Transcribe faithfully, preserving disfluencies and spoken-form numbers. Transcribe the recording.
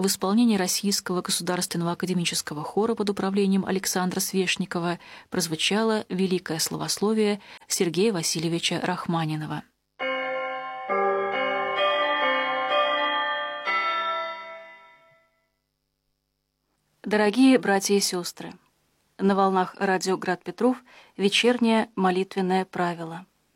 в исполнении Российского государственного академического хора под управлением Александра Свешникова прозвучало великое словословие Сергея Васильевича Рахманинова. Дорогие братья и сестры, на волнах радио «Град Петров» вечернее молитвенное правило.